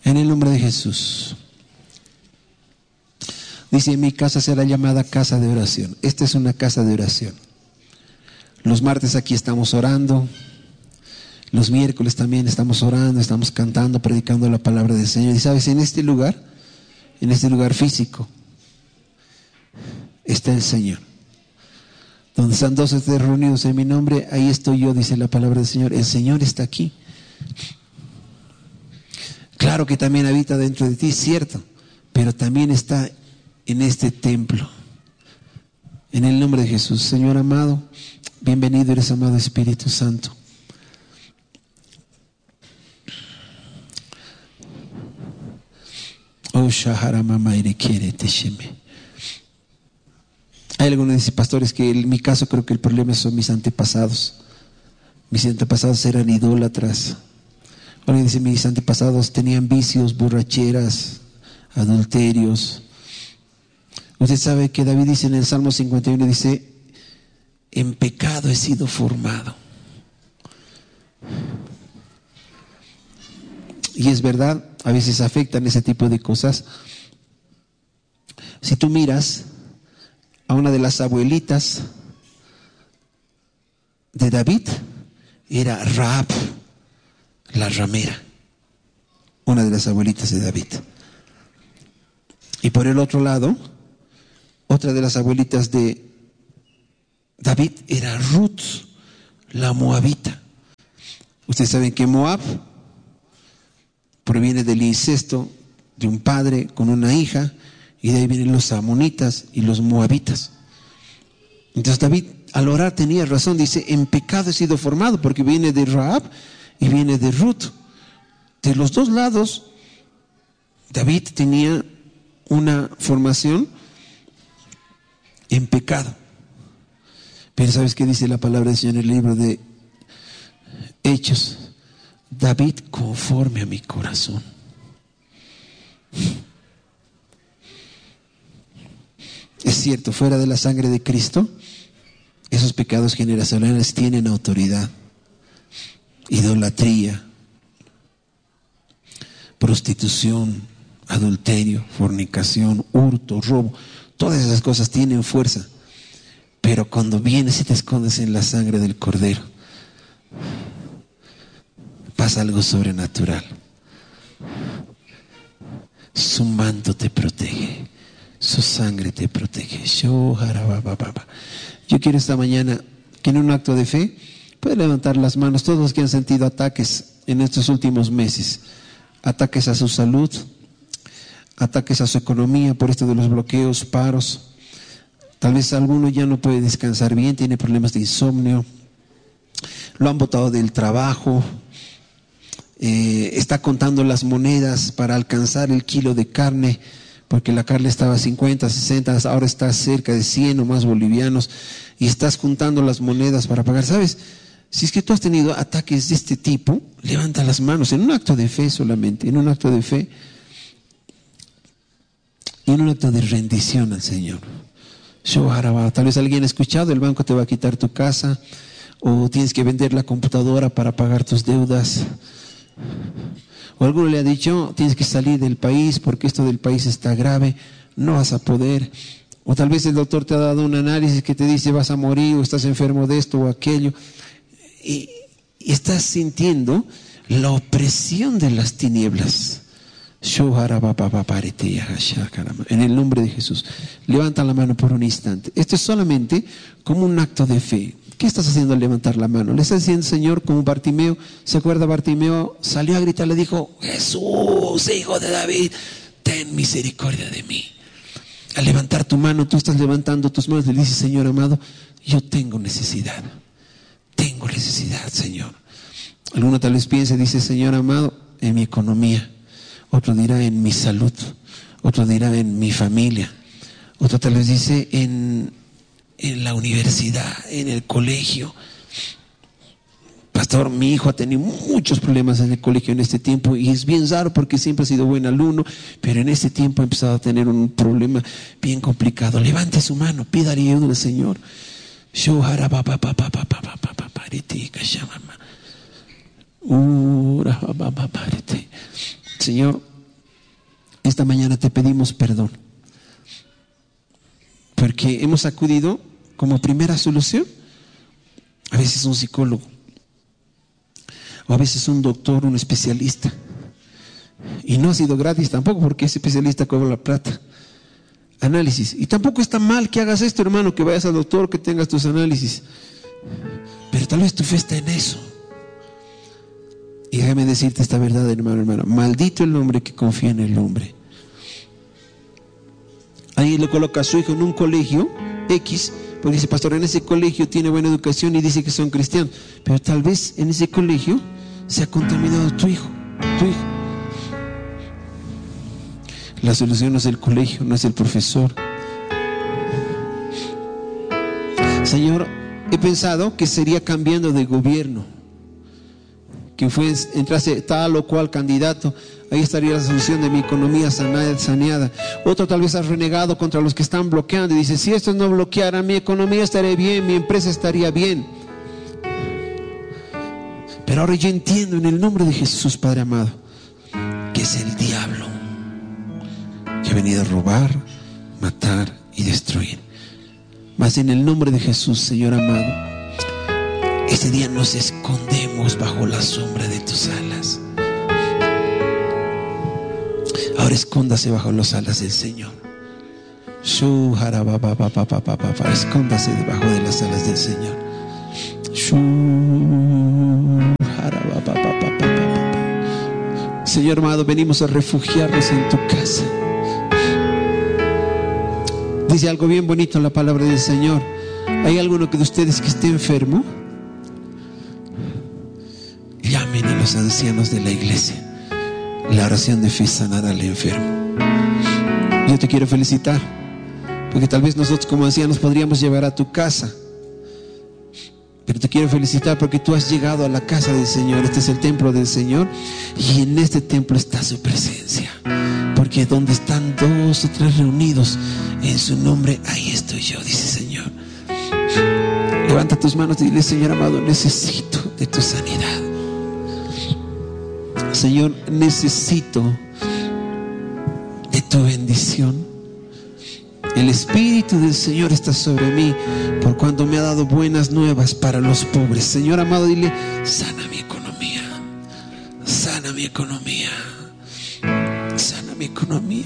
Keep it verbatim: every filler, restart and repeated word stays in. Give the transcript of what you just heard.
En el nombre de Jesús. Dice, mi casa será llamada casa de oración. Esta es una casa de oración. Los martes aquí estamos orando. Los miércoles también estamos orando, estamos cantando, predicando la palabra del Señor. Y sabes, en este lugar, en este lugar físico, está el Señor. Donde están dos o tres reunidos en mi nombre, ahí estoy yo, dice la palabra del Señor. El Señor está aquí. Claro que también habita dentro de ti, cierto, pero también está en este templo. En el nombre de Jesús, Señor amado, bienvenido eres, amado Espíritu Santo. Oh, Shaharamamaire quiere Tesheme. Hay algunos dice, pastores, que en mi caso creo que el problema son mis antepasados. Mis antepasados eran idólatras. Alguien dice, mis antepasados tenían vicios, borracheras, adulterios. Usted sabe que David dice en el Salmo cincuenta y uno, dice, en pecado he sido formado. Y es verdad, a veces afectan ese tipo de cosas. Si tú miras a una de las abuelitas de David, era Rahab, la ramera, una de las abuelitas de David. Y por el otro lado, otra de las abuelitas de David era Ruth, la moabita. Ustedes saben que Moab proviene del incesto de un padre con una hija, y de ahí vienen los amonitas y los moabitas. Entonces David al orar tenía razón, dice, en pecado he sido formado, porque viene de Rahab y viene de Ruth. De los dos lados, David tenía una formación en pecado. Pero ¿sabes qué dice la palabra del Señor en el libro de Hechos? David conforme a mi corazón. Es cierto, fuera de la sangre de Cristo, esos pecados generacionales tienen autoridad. Idolatría, prostitución, adulterio, fornicación, hurto, robo, todas esas cosas tienen fuerza. Pero cuando vienes y te escondes en la sangre del Cordero, pasa algo sobrenatural. Su manto te protege, su sangre te protege. Yo quiero esta mañana que en un acto de fe pueden levantar las manos todos los que han sentido ataques en estos últimos meses, ataques a su salud, ataques a su economía por esto de los bloqueos, paros. Tal vez alguno ya no puede descansar bien, tiene problemas de insomnio, lo han botado del trabajo, eh, está contando las monedas para alcanzar el kilo de carne, porque la carne estaba a cincuenta, sesenta, ahora está cerca de cien o más bolivianos, y estás contando las monedas para pagar. ¿Sabes? Si es que tú has tenido ataques de este tipo, levanta las manos en un acto de fe solamente, en un acto de fe y en un acto de rendición al Señor. Tal vez alguien ha escuchado, el banco te va a quitar tu casa, o tienes que vender la computadora para pagar tus deudas, o alguno le ha dicho, tienes que salir del país porque esto del país está grave, no vas a poder. O tal vez el doctor te ha dado un análisis que te dice vas a morir, o estás enfermo de esto o aquello, y, y estás sintiendo la opresión de las tinieblas. En el nombre de Jesús, levanta la mano por un instante. Esto es solamente como un acto de fe. ¿Qué estás haciendo al levantar la mano? Le estás diciendo, Señor, como Bartimeo. ¿Se acuerda? Bartimeo salió a gritar, le dijo, Jesús, hijo de David, ten misericordia de mí. Al levantar tu mano, tú estás levantando tus manos y le dices, Señor amado, yo tengo necesidad. Tengo necesidad, Señor. Alguno tal vez piense, dice, Señor amado, en mi economía. Otro dirá en mi salud. Otro dirá en mi familia. Otro tal vez dice en, en la universidad, en el colegio. Pastor, mi hijo ha tenido muchos problemas en el colegio en este tiempo, y es bien raro porque siempre ha sido buen alumno, pero en este tiempo ha empezado a tener un problema bien complicado. Levante su mano, pídale ayuda al Señor. Señor, esta mañana te pedimos perdón, porque hemos acudido como primera solución a veces un psicólogo, o a veces un doctor, un especialista. Y no ha sido gratis tampoco, porque ese especialista cobra la plata. Análisis. Y tampoco está mal que hagas esto, hermano, que vayas al doctor, que tengas tus análisis. Pero tal vez tu fe está en eso. Y déjame decirte esta verdad, hermano, hermano. Maldito el hombre que confía en el hombre. Alguien le coloca a su hijo en un colegio X, porque dice, pastor, en ese colegio tiene buena educación y dice que son cristianos. Pero tal vez en ese colegio se ha contaminado tu hijo, tu hijo. La solución no es el colegio, no es el profesor. Señor, he pensado que sería cambiando de gobierno, que fue, entrase tal o cual candidato, ahí estaría la solución de mi economía sanada, saneada. Otro tal vez ha renegado contra los que están bloqueando y dice, si estos no bloquearan, mi economía estaría bien, mi empresa estaría bien. Pero ahora yo entiendo en el nombre de Jesús, Padre amado, que es el diablo que ha venido a robar, matar y destruir. Mas en el nombre de Jesús, Señor amado, ese día nos escondemos bajo la sombra de tus alas. Ahora escóndase bajo las alas del Señor. Escóndase debajo de las alas del Señor. Señor amado, venimos a refugiarnos en tu casa. Dice algo bien bonito en la palabra del Señor. ¿Hay alguno de ustedes que esté enfermo? Llamen a los ancianos de la iglesia. La oración de fe sanará al enfermo. Yo te quiero felicitar, porque tal vez nosotros como ancianos podríamos llevar a tu casa, pero te quiero felicitar porque tú has llegado a la casa del Señor. Este es el templo del Señor, y en este templo está su presencia, porque donde están dos o tres reunidos en su nombre, ahí estoy yo, dice el Señor. Levanta tus manos y dile, Señor amado, necesito de tu sanidad. Señor, necesito de tu bendición. El Espíritu del Señor está sobre mí, por cuanto me ha dado buenas nuevas para los pobres. Señor amado, dile, sana mi economía, sana mi economía, sana mi economía.